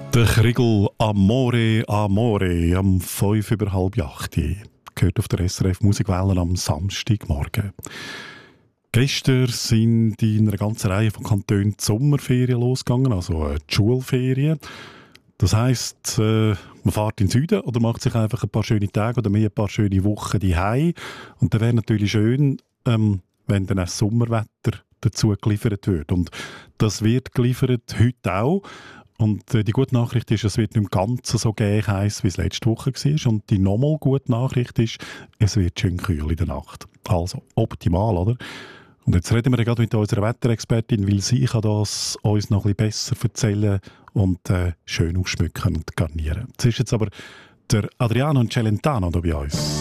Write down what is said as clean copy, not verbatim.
Der Kriegel Amore, Amore am 5 über halb 8 gehört auf der SRF Musikwellen am Samstagmorgen. Gestern sind in einer ganzen Reihe von Kantonen die Sommerferien losgegangen, also die Schulferien. Das heisst, man fährt in den Süden oder macht sich einfach ein paar schöne Tage oder mehr ein paar schöne Wochen daheim. Und dann wäre natürlich schön, wenn dann auch das Sommerwetter dazu geliefert wird. Und das wird geliefert heute auch. Und die gute Nachricht ist, es wird nicht im Ganzen so heiß, wie es letzte Woche war. Und die nochmal gute Nachricht ist, es wird schön kühl in der Nacht. Also optimal, oder? Und jetzt reden wir gerade mit unserer Wetterexpertin, weil sie kann das uns noch ein bisschen besser erzählen und schön ausschmücken und garnieren. Jetzt ist jetzt aber der Adriano Celentano da bei uns.